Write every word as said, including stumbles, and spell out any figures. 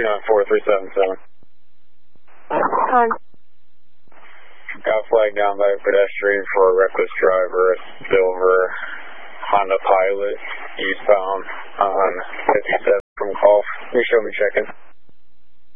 two nine four three seven seven. Time. Got flagged down by a pedestrian for a reckless driver, a silver Honda Pilot, eastbound on fifty-seven from Gulf. Can you show me check-in?